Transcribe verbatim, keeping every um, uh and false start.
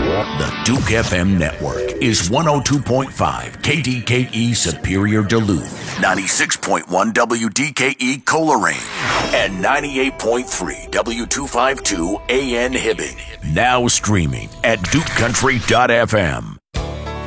The Duke F M network is one oh two point five K D K E Superior Duluth, ninety-six point one W D K E Coleraine, and ninety-eight point three W two fifty-two A N Hibbing. Now streaming at duke country dot f m.